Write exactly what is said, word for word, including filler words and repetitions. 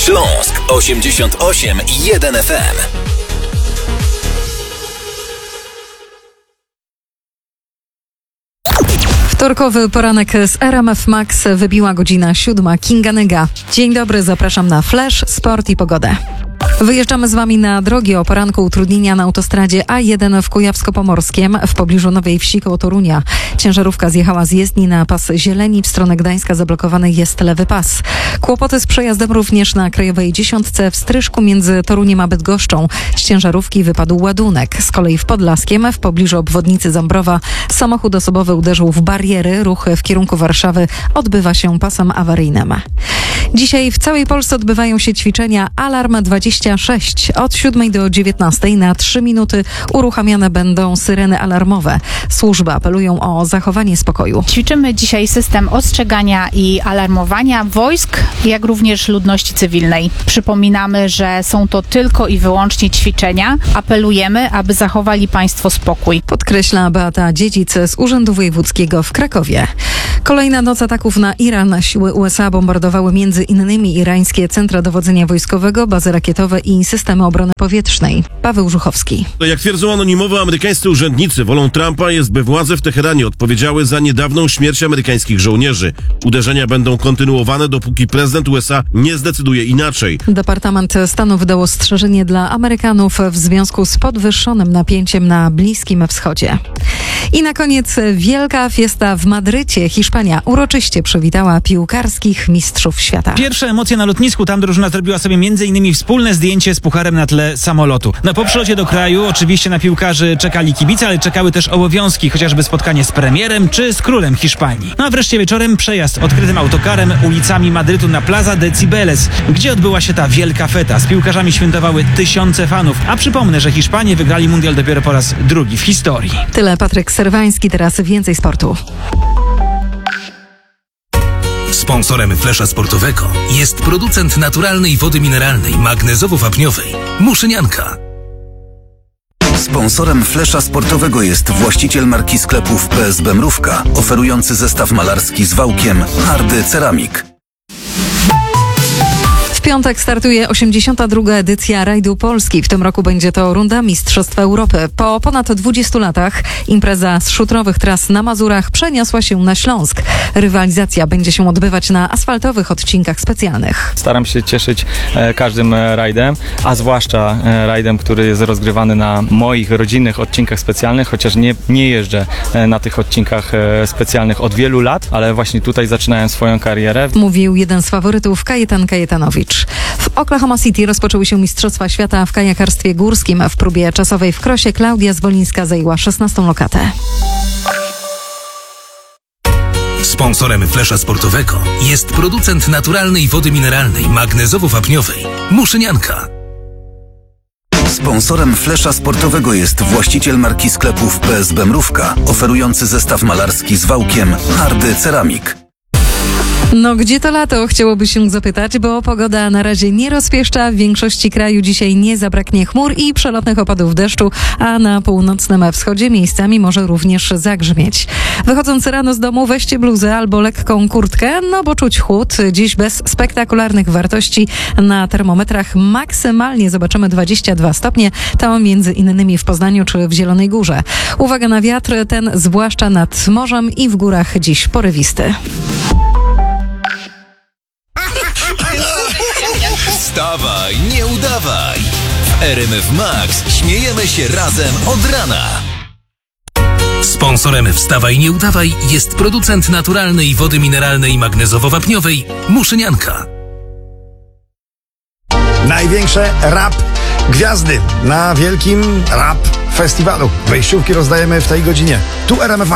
Śląsk osiemdziesiąt osiem i jeden F M. Wtorkowy poranek z R M F Max, wybiła godzina siódma. Kinga Nyga. Dzień dobry, zapraszam na Flash, Sport i Pogodę. Wyjeżdżamy z Wami na drogi. O poranku utrudnienia na autostradzie A jeden w Kujawsko-Pomorskiem w pobliżu Nowej Wsi koło Torunia. Ciężarówka zjechała z jezdni na pas Zieleni. W stronę Gdańska zablokowany jest lewy pas. Kłopoty z przejazdem również na Krajowej Dziesiątce w Stryszku między Toruniem a Bydgoszczą. Z ciężarówki wypadł ładunek. Z kolei w Podlaskiem w pobliżu obwodnicy Zambrowa samochód osobowy uderzył w bariery. Ruch w kierunku Warszawy odbywa się pasem awaryjnym. Dzisiaj w całej Polsce odbywają się ćwiczenia Alarm dwadzieścia sześć. Od siódmej do dziewiętnastej na trzy minuty uruchamiane będą syreny alarmowe. Służby apelują o zachowanie spokoju. Ćwiczymy dzisiaj system ostrzegania i alarmowania wojsk, jak również ludności cywilnej. Przypominamy, że są to tylko i wyłącznie ćwiczenia. Apelujemy, aby zachowali Państwo spokój. Podkreśla Beata Dziedzic z Urzędu Wojewódzkiego w Krakowie. Kolejna noc ataków na Iran. Siły U S A bombardowały między innymi irańskie centra dowodzenia wojskowego, bazy rakietowe i systemy obrony powietrznej. Paweł Żuchowski. Jak twierdzą anonimowo amerykańscy urzędnicy, wolą Trumpa jest, by władze w Teheranie odpowiedziały za niedawną śmierć amerykańskich żołnierzy. Uderzenia będą kontynuowane, dopóki prezydent U S A nie zdecyduje inaczej. Departament Stanu wydał ostrzeżenie dla Amerykanów w związku z podwyższonym napięciem na Bliskim Wschodzie. I na koniec wielka fiesta w Madrycie. Hiszpania uroczyście przywitała piłkarskich mistrzów świata. Pierwsze emocje na lotnisku. Tam drużyna zrobiła sobie między innymi wspólne zdjęcie z pucharem na tle samolotu. No, po przylocie do kraju oczywiście na piłkarzy czekali kibice, ale czekały też obowiązki, chociażby spotkanie z premierem czy z królem Hiszpanii. No a wreszcie wieczorem przejazd odkrytym autokarem ulicami Madrytu na Plaza de Cibeles, gdzie odbyła się ta wielka feta. Z piłkarzami świętowały tysiące fanów. A przypomnę, że Hiszpanie wygrali mundial dopiero po raz drugi w historii. Tyle Patryk Serwański, teraz więcej sportu. Sponsorem Flesza Sportowego jest producent naturalnej wody mineralnej magnezowo-wapniowej Muszynianka. Sponsorem Flesza Sportowego jest właściciel marki sklepów P S B Mrówka, oferujący zestaw malarski z wałkiem Hardy Ceramik. W piątek startuje osiemdziesiąta druga edycja Rajdu Polski. W tym roku będzie to runda Mistrzostwa Europy. Po ponad dwudziestu latach impreza z szutrowych tras na Mazurach przeniosła się na Śląsk. Rywalizacja będzie się odbywać na asfaltowych odcinkach specjalnych. Staram się cieszyć e, każdym e, rajdem, a zwłaszcza e, rajdem, który jest rozgrywany na moich rodzinnych odcinkach specjalnych, chociaż nie, nie jeżdżę e, na tych odcinkach e, specjalnych od wielu lat, ale właśnie tutaj zaczynałem swoją karierę. Mówił jeden z faworytów, Kajetan Kajetanowicz. W Oklahoma City rozpoczęły się Mistrzostwa Świata w kajakarstwie górskim. W próbie czasowej w krosie Klaudia Zwolińska zajęła szesnastą lokatę. Sponsorem Flesza Sportowego jest producent naturalnej wody mineralnej magnezowo-wapniowej Muszynianka. Sponsorem Flesza Sportowego jest właściciel marki sklepów P S B Mrówka, oferujący zestaw malarski z wałkiem Hardy Ceramik. No gdzie to lato? Chciałoby się zapytać, bo pogoda na razie nie rozpieszcza. W większości kraju dzisiaj nie zabraknie chmur i przelotnych opadów deszczu, a na północnym wschodzie miejscami może również zagrzmieć. Wychodząc rano z domu, weźcie bluzę albo lekką kurtkę, no bo czuć chłód. Dziś bez spektakularnych wartości na termometrach maksymalnie zobaczymy dwadzieścia dwa stopnie. To między innymi w Poznaniu czy w Zielonej Górze. Uwaga na wiatr, ten zwłaszcza nad morzem i w górach dziś porywisty. Wstawaj, nie udawaj! W R M F Max śmiejemy się razem od rana. Sponsorem Wstawaj, nie udawaj jest producent naturalnej wody mineralnej magnezowo-wapniowej Muszynianka. Największe rap gwiazdy na wielkim rap festiwalu. Wejściówki rozdajemy w tej godzinie. Tu R M F